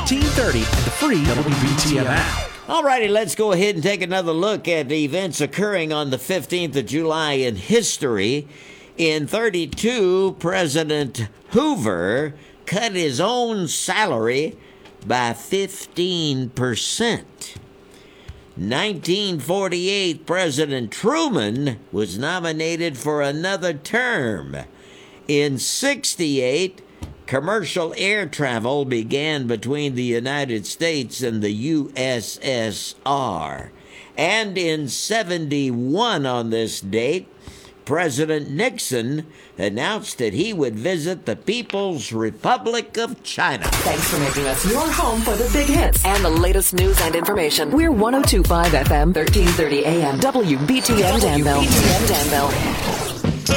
1330, and the free WBTM app. All righty, let's go ahead and take another look at the events occurring on the 15th of July in history. In 32, President Hoover cut his own salary by 15%. 1948, President Truman was nominated for another term. In 68, commercial air travel began between the United States and the USSR. And in 71 on this date, President Nixon announced that he would visit the People's Republic of China. Thanks for making us your home for the big hits and the latest news and information. We're 102.5 FM, 1330 AM, WBTM Danville.